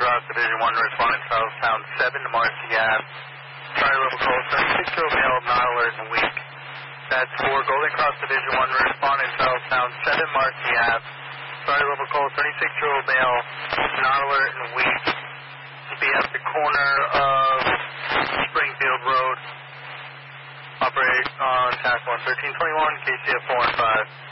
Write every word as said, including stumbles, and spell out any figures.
Cross Division one, responding southbound seven to Marcy Ave. Charlie Level Call, thirty-six year old male, not alert and weak. That's for Golden Cross Division one, responding southbound seven Marcy Ave. Charlie Level Call, thirty-six year old male, not alert and weak. Be at the corner of Springfield Road. Operate on T A C one, thirteen twenty-one, K C F four and five.